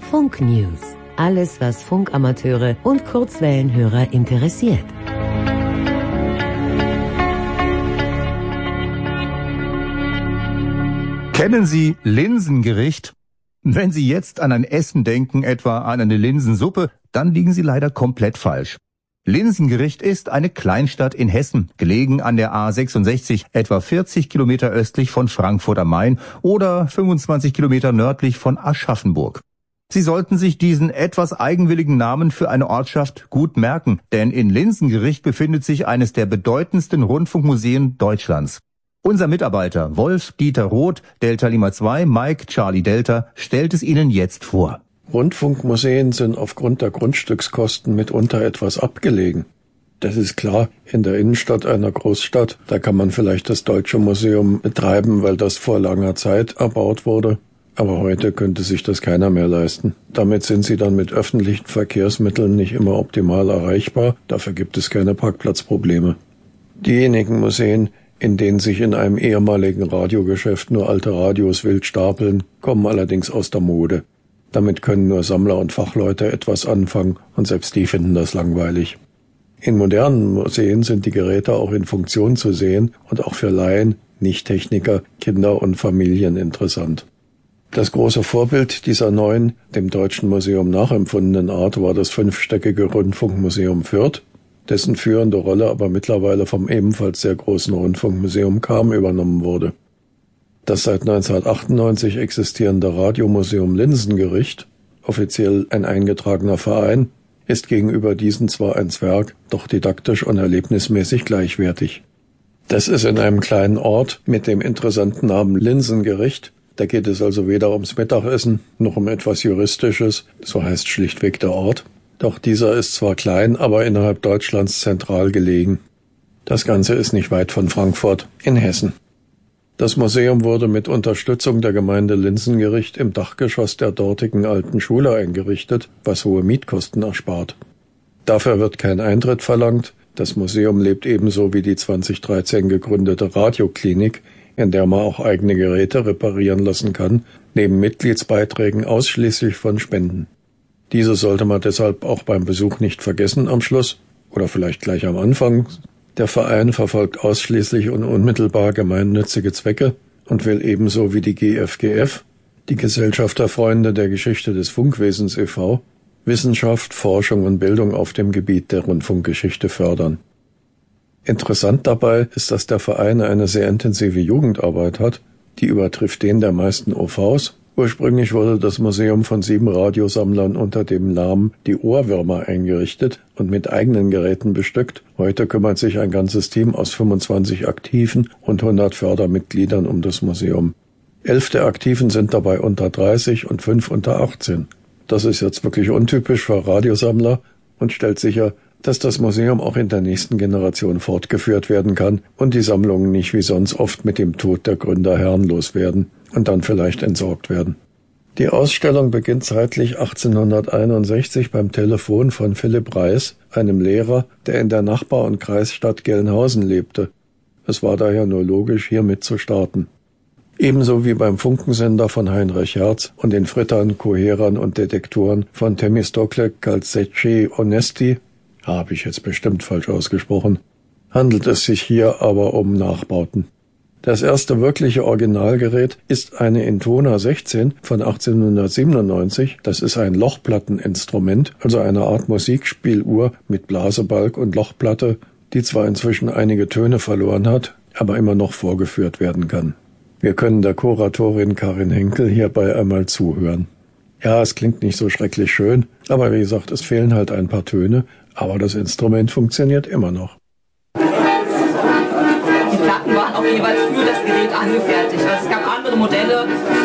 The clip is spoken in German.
Funk News. Alles, was Funkamateure und Kurzwellenhörer interessiert. Kennen Sie Linsengericht? Wenn Sie jetzt an ein Essen denken, etwa an eine Linsensuppe, dann liegen Sie leider komplett falsch. Linsengericht ist eine Kleinstadt in Hessen, gelegen an der A66, etwa 40 Kilometer östlich von Frankfurt am Main oder 25 Kilometer nördlich von Aschaffenburg. Sie sollten sich diesen etwas eigenwilligen Namen für eine Ortschaft gut merken, denn in Linsengericht befindet sich eines der bedeutendsten Rundfunkmuseen Deutschlands. Unser Mitarbeiter Wolf-Dieter Roth, Delta Lima 2, Mike Charlie Delta, stellt es Ihnen jetzt vor. Rundfunkmuseen sind aufgrund der Grundstückskosten mitunter etwas abgelegen. Das ist klar, in der Innenstadt einer Großstadt, da kann man vielleicht das Deutsche Museum betreiben, weil das vor langer Zeit erbaut wurde. Aber heute könnte sich das keiner mehr leisten. Damit sind sie dann mit öffentlichen Verkehrsmitteln nicht immer optimal erreichbar, dafür gibt es keine Parkplatzprobleme. Diejenigen Museen, in denen sich in einem ehemaligen Radiogeschäft nur alte Radios wild stapeln, kommen allerdings aus der Mode. Damit können nur Sammler und Fachleute etwas anfangen und selbst die finden das langweilig. In modernen Museen sind die Geräte auch in Funktion zu sehen und auch für Laien, Nicht-Techniker, Kinder und Familien interessant. Das große Vorbild dieser neuen, dem Deutschen Museum nachempfundenen Art war das fünfstöckige Rundfunkmuseum Fürth, dessen führende Rolle aber mittlerweile vom ebenfalls sehr großen Rundfunkmuseum Cham übernommen wurde. Das seit 1998 existierende Radiomuseum Linsengericht, offiziell ein eingetragener Verein, ist gegenüber diesen zwar ein Zwerg, doch didaktisch und erlebnismäßig gleichwertig. Das ist in einem kleinen Ort mit dem interessanten Namen Linsengericht. Da geht es also weder ums Mittagessen noch um etwas Juristisches, so heißt schlichtweg der Ort. Doch dieser ist zwar klein, aber innerhalb Deutschlands zentral gelegen. Das Ganze ist nicht weit von Frankfurt in Hessen. Das Museum wurde mit Unterstützung der Gemeinde Linsengericht im Dachgeschoss der dortigen alten Schule eingerichtet, was hohe Mietkosten erspart. Dafür wird kein Eintritt verlangt. Das Museum lebt ebenso wie die 2013 gegründete Radioklinik, in der man auch eigene Geräte reparieren lassen kann, neben Mitgliedsbeiträgen ausschließlich von Spenden. Diese sollte man deshalb auch beim Besuch nicht vergessen am Schluss oder vielleicht gleich am Anfang. Der Verein verfolgt ausschließlich und unmittelbar gemeinnützige Zwecke und will ebenso wie die GFGF, die Gesellschaft der Freunde der Geschichte des Funkwesens e.V., Wissenschaft, Forschung und Bildung auf dem Gebiet der Rundfunkgeschichte fördern. Interessant dabei ist, dass der Verein eine sehr intensive Jugendarbeit hat, die übertrifft den der meisten OVs. Ursprünglich wurde das Museum von 7 Radiosammlern unter dem Namen Die Ohrwürmer eingerichtet und mit eigenen Geräten bestückt. Heute kümmert sich ein ganzes Team aus 25 Aktiven und 100 Fördermitgliedern um das Museum. 11 der Aktiven sind dabei unter 30 und 5 unter 18. Das ist jetzt wirklich untypisch für Radiosammler und stellt sicher, dass das Museum auch in der nächsten Generation fortgeführt werden kann und die Sammlungen nicht wie sonst oft mit dem Tod der Gründer herrenlos werden und dann vielleicht entsorgt werden. Die Ausstellung beginnt zeitlich 1861 beim Telefon von Philipp Reis, einem Lehrer, der in der Nachbar- und Kreisstadt Gelnhausen lebte. Es war daher nur logisch, hiermit zu starten. Ebenso wie beim Funkensender von Heinrich Hertz und den Frittern, Koherern und Detektoren von Themistocle Calzecce Onesti, habe ich jetzt bestimmt falsch ausgesprochen, handelt es sich hier aber um Nachbauten. Das erste wirkliche Originalgerät ist eine Intona 16 von 1897. Das ist ein Lochplatteninstrument, also eine Art Musikspieluhr mit Blasebalg und Lochplatte, die zwar inzwischen einige Töne verloren hat, aber immer noch vorgeführt werden kann. Wir können der Kuratorin Karin Henkel hierbei einmal zuhören. Ja, es klingt nicht so schrecklich schön, aber wie gesagt, es fehlen halt ein paar Töne, aber das Instrument funktioniert immer noch. Die Platten waren auch jeweils für das Gerät angefertigt. Also es gab andere Modelle,